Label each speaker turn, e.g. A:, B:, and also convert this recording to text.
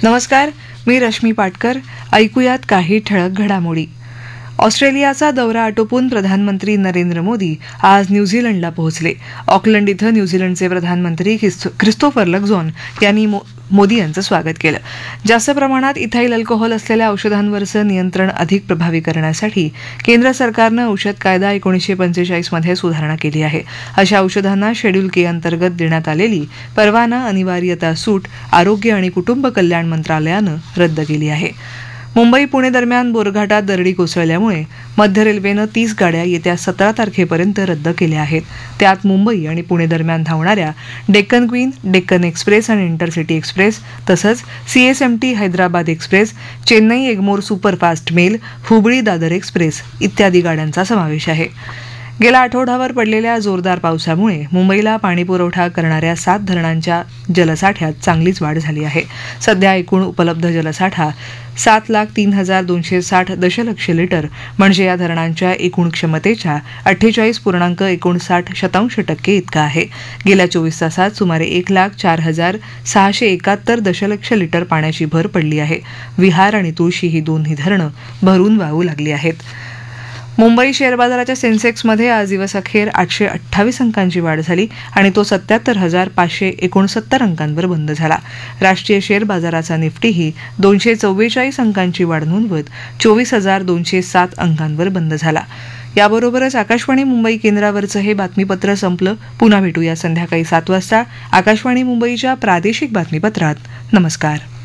A: नमस्कार, मी रश्मी पाटकर. ऐकूयात काही ठळक घडामोडी. ऑस्ट्रेलियाचा दौरा आटोपून प्रधानमंत्री नरेंद्र मोदी आज न्यूझीलंडला पोहोचले. ऑकलंड इथं न्यूझीलंडचे प्रधानमंत्री ख्रिस्तोफर लक्झॉन यांनी मोदी यांचं स्वागत केलं. जास्त प्रमाणात इथाईल अल्कोहोल असलेल्या औषधांवरचं नियंत्रण अधिक प्रभावी करण्यासाठी केंद्र सरकारनं औषध कायदा 1945 मध्ये सुधारणा केली आहे. अशा औषधांना शेड्यूल के अंतर्गत देण्यात आलेली परवाना अनिवार्यता सूट आरोग्य आणि कुटुंब कल्याण मंत्रालयानं रद्द केली आहे. मुंबई पुणे दरम्यान बोरघाटात दरडी कोसळल्यामुळे मध्य रेल्वेनं 30 गाड्या येत्या 17 तारखेपर्यंत रद्द केल्या आहेत. त्यात मुंबई आणि पुणे दरम्यान धावणाऱ्या डेक्कन क्वीन, डेक्कन एक्सप्रेस आणि इंटरसिटी एक्सप्रेस तसंच CSMT Hyderabad express, Chennai Egmore superfast mail, Hubli Dadar express इत्यादी गाड्यांचा समावेश आहे. गेल्या आठवड्याभर पडलेल्या जोरदार पावसामुळे मुंबईला पाणीपुरवठा करणाऱ्या 7 धरणांच्या जलसाठ्यात चांगलीच वाढ झाली आहे. सध्या एकूण उपलब्ध जलसाठा 7,03,260 दशलक्ष लिटर म्हणजे या धरणांच्या एकूण क्षमतेच्या 48.59% इतका आहे. गेल्या 24 तासात सुमारे 1,04,671 दशलक्ष लिटर पाण्याची भर पडली आहे. विहार आणि तुळशी ही दोन्ही धरणं भरून वाहू लागली आहेत. मुंबई शेअर बाजाराच्या सेन्सेक्समध्ये आज दिवसअखेर 828 अंकांची वाढ झाली आणि तो 77,569 अंकांवर बंद झाला. राष्ट्रीय शेअर बाजाराचा निफ्टीही 244 अंकांची वाढ नोंदवत 24,207 अंकांवर बंद झाला. याबरोबरच आकाशवाणी मुंबई केंद्रावरचं हे बातमीपत्र संपलं. पुन्हा भेटूया संध्याकाळी 7 वाजता आकाशवाणी मुंबईच्या प्रादेशिक बातमीपत्रात. नमस्कार.